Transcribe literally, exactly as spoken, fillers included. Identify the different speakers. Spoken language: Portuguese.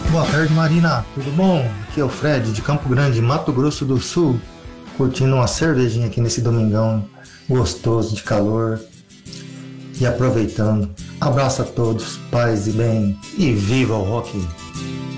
Speaker 1: Boa tarde, Marina. Tudo bom? Aqui é o Fred, de Campo Grande, Mato Grosso do Sul, curtindo uma cervejinha aqui nesse domingão gostoso de calor e aproveitando. Abraço a todos, paz e bem, e viva o rock!